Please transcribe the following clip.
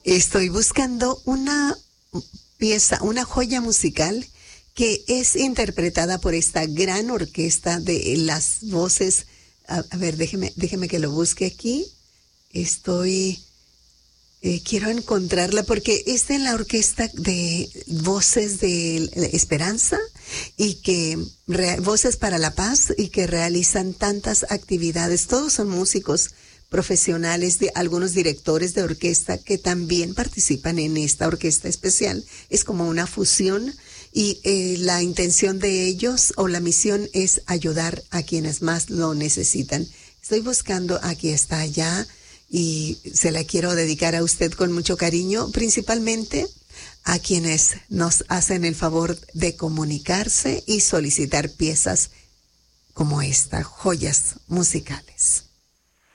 Estoy buscando una pieza, una joya musical que es interpretada por esta gran orquesta de las voces. A ver, déjeme que lo busque aquí. Quiero encontrarla porque es de la orquesta de voces de Esperanza y que voces para la paz y que realizan tantas actividades. Todos son músicos profesionales, de algunos directores de orquesta que también participan en esta orquesta especial. Es como una fusión y la intención de ellos o la misión es ayudar a quienes más lo necesitan. Estoy buscando, aquí está ya, y se la quiero dedicar a usted con mucho cariño, principalmente a quienes nos hacen el favor de comunicarse y solicitar piezas como esta, joyas musicales.